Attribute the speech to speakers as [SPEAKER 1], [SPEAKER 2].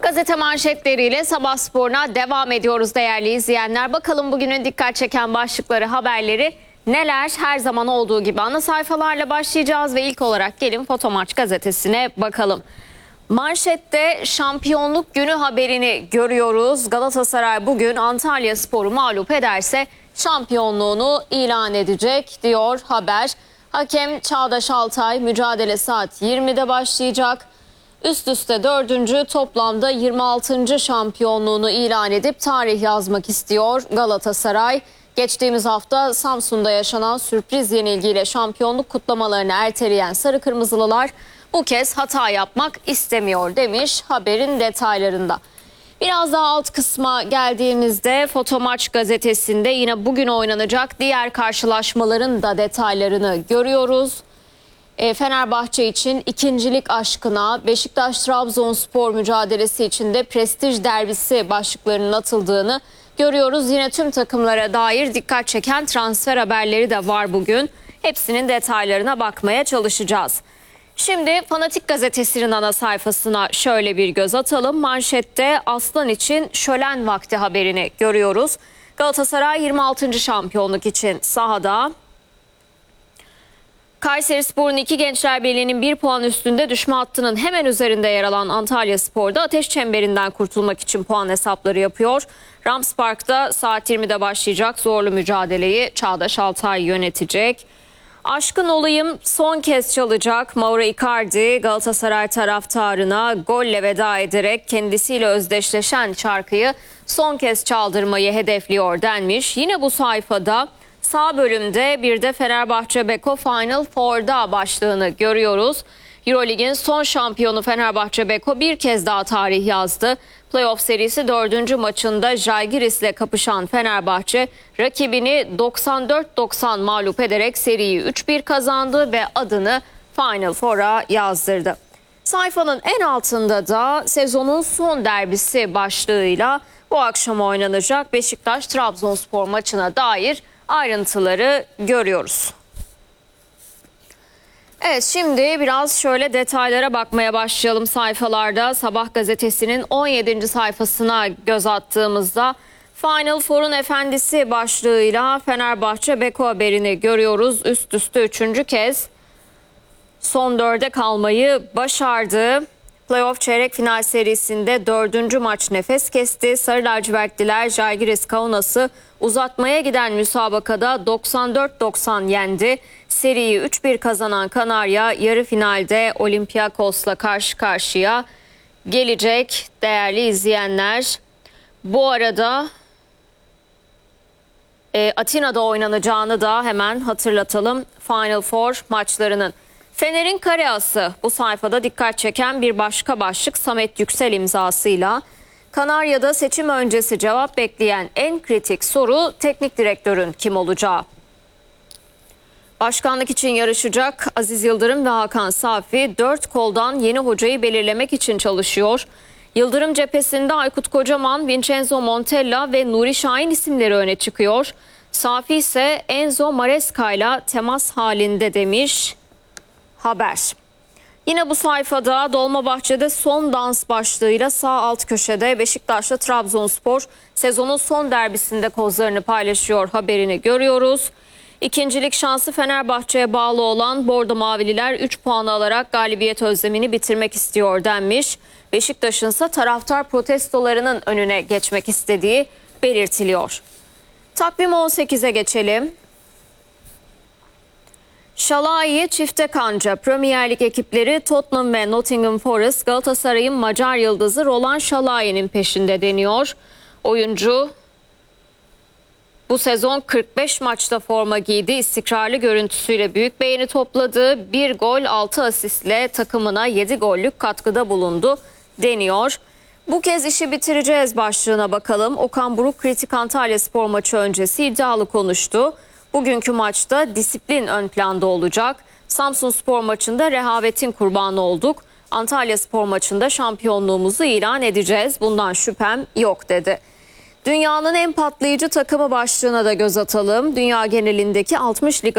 [SPEAKER 1] Gazete manşetleriyle sabah sporuna devam ediyoruz değerli izleyenler. Bakalım bugünün dikkat çeken başlıkları, haberleri neler? Her zaman olduğu gibi ana sayfalarla başlayacağız ve ilk olarak gelin Fotomaç gazetesine bakalım. Manşette şampiyonluk günü haberini görüyoruz. Galatasaray bugün Antalyaspor'u mağlup ederse şampiyonluğunu ilan edecek diyor haber. Hakem Çağdaş Altay, mücadele saat 20'de başlayacak. Üst üste 4. toplamda 26. şampiyonluğunu ilan edip tarih yazmak istiyor Galatasaray. Geçtiğimiz hafta Samsun'da yaşanan sürpriz yenilgiyle şampiyonluk kutlamalarını erteleyen Sarı Kırmızılılar bu kez hata yapmak istemiyor demiş haberin detaylarında. Biraz daha alt kısma geldiğimizde Fotomaç gazetesinde yine bugün oynanacak diğer karşılaşmaların da detaylarını görüyoruz. Fenerbahçe için ikincilik aşkına, Beşiktaş-Trabzonspor mücadelesi için de prestij derbisi başlıklarının atıldığını görüyoruz. Yine tüm takımlara dair dikkat çeken transfer haberleri de var bugün. Hepsinin detaylarına bakmaya çalışacağız. Şimdi Fanatik gazetesinin ana sayfasına şöyle bir göz atalım. Manşette Aslan için şölen vakti haberini görüyoruz. Galatasaray 26. şampiyonluk için sahada. Kayserispor'un 2 Gençler Birliği'nin 1 puan üstünde, düşme hattının hemen üzerinde yer alan Antalyaspor'da ateş çemberinden kurtulmak için puan hesapları yapıyor. Rams Park'ta saat 20'de başlayacak zorlu mücadeleyi Çağdaş Altay yönetecek. Aşkın Olayım son kez çalacak. Mauro Icardi Galatasaray taraftarına golle veda ederek kendisiyle özdeşleşen şarkıyı son kez çaldırmayı hedefliyor denmiş. Yine bu sayfada sağ bölümde bir de Fenerbahçe Beko Final Four'da başlığını görüyoruz. Eurolig'in son şampiyonu Fenerbahçe Beko bir kez daha tarih yazdı. Playoff serisi 4. maçında Žalgiris'le kapışan Fenerbahçe rakibini 94-90 mağlup ederek seriyi 3-1 kazandı ve adını Final Four'a yazdırdı. Sayfanın en altında da sezonun son derbisi başlığıyla bu akşam oynanacak Beşiktaş-Trabzonspor maçına dair ayrıntıları görüyoruz. Evet, şimdi biraz şöyle detaylara bakmaya başlayalım sayfalarda. Sabah gazetesinin 17. sayfasına göz attığımızda Final Four'un efendisi başlığıyla Fenerbahçe Beko haberini görüyoruz. Üst üste 3. kez son 4'e kalmayı başardı. Playoff çeyrek final serisinde 4. maç nefes kesti. Sarı lacivertliler Žalgiris Kaunas'ı uzatmaya giden müsabakada 94-90 yendi. Seriyi 3-1 kazanan Kanarya yarı finalde Olympiakos'la karşı karşıya gelecek değerli izleyenler. Bu arada Atina'da oynanacağını da hemen hatırlatalım Final Four maçlarının. Fener'in kareası bu sayfada dikkat çeken bir başka başlık. Samet Yüksel imzasıyla Kanarya'da seçim öncesi cevap bekleyen en kritik soru teknik direktörün kim olacağı. Başkanlık için yarışacak Aziz Yıldırım ve Hakan Safi 4 koldan yeni hocayı belirlemek için çalışıyor. Yıldırım cephesinde Aykut Kocaman, Vincenzo Montella ve Nuri Şahin isimleri öne çıkıyor. Safi ise Enzo Maresca ile temas halinde demiş haber. Yine bu sayfada Dolmabahçe'de son dans başlığıyla sağ alt köşede Beşiktaş'la Trabzonspor sezonun son derbisinde kozlarını paylaşıyor haberini görüyoruz. İkincilik şansı Fenerbahçe'ye bağlı olan Bordo Mavililer 3 puan alarak galibiyet özlemini bitirmek istiyor denmiş. Beşiktaş'ın ise taraftar protestolarının önüne geçmek istediği belirtiliyor. Takvim 18'e geçelim. Şalai çifte kanca. Premier Lig ekipleri Tottenham ve Nottingham Forest Galatasaray'ın Macar yıldızı Roland Şalai'nin peşinde deniyor. Oyuncu bu sezon 45 maçta forma giydi. İstikrarlı görüntüsüyle büyük beğeni topladı. 1 gol 6 asistle takımına 7 gollük katkıda bulundu deniyor. Bu kez işi bitireceğiz başlığına bakalım. Okan Buruk kritik Antalyaspor maçı öncesi iddialı konuştu. Bugünkü maçta disiplin ön planda olacak. Samsunspor maçında rehavetin kurbanı olduk. Antalyaspor maçında şampiyonluğumuzu ilan edeceğiz. Bundan şüphem yok dedi. Dünyanın en patlayıcı takımı başlığına da göz atalım. Dünya genelindeki 60 lig